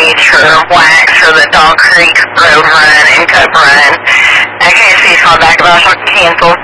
Beach or Wax or the Dog Creek Road Run and Cup Run. Okay, so you called back about canceled.